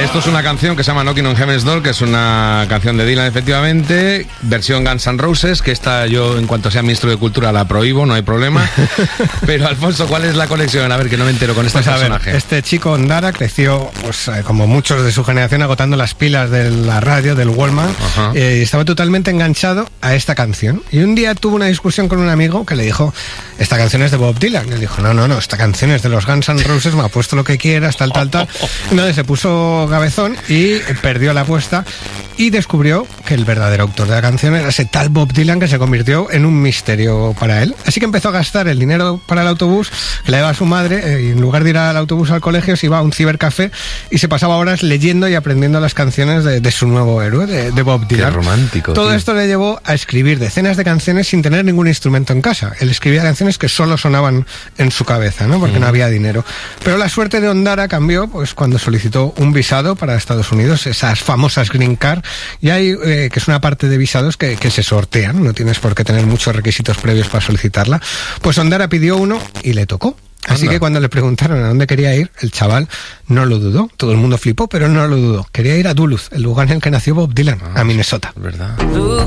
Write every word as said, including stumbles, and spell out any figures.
Esto es una canción que se llama Knocking on Heaven's Door, que es una canción de Dylan, efectivamente, versión Guns N' Roses, que esta yo, en cuanto sea ministro de Cultura, la prohíbo, no hay problema. Pero, Alfonso, ¿cuál es la conexión? A ver, que no me entero con este pues personaje. A ver, este chico Ondara creció, pues como muchos de su generación, agotando las pilas de la radio, del Walkman, eh, y estaba totalmente enganchado a esta canción. Y un día tuvo una discusión con un amigo que le dijo, esta canción es de Bob Dylan. Y él dijo, no, no, no, esta canción es de los Guns N' Roses, me ha puesto lo que quieras, tal, tal, tal. Entonces se puso cabezón y perdió la apuesta y descubrió que el verdadero autor de la canción era ese tal Bob Dylan, que se convirtió en un misterio para él. Así que empezó a gastar el dinero para el autobús que le daba a su madre, eh, y en lugar de ir al autobús al colegio se iba a un cibercafé y se pasaba horas leyendo y aprendiendo las canciones de, de su nuevo héroe, de, de Bob Dylan. Qué romántico. Todo tío. esto le llevó a escribir decenas de canciones sin tener ningún instrumento en casa. Él escribía canciones que solo sonaban en su cabeza, ¿no? Porque mm. no había dinero. Pero la suerte de Ondara cambió pues cuando solicitó un visado para Estados Unidos, esas famosas Green Card, y hay eh, que es una parte de visados que, que se sortean, no tienes por qué tener muchos requisitos previos para solicitarla. Pues Ondara pidió uno y le tocó. Así Anda. que cuando le preguntaron a dónde quería ir, el chaval no lo dudó. Todo el mundo flipó, pero no lo dudó. Quería ir a Duluth, el lugar en el que nació Bob Dylan, ah, a Minnesota. ¿Verdad?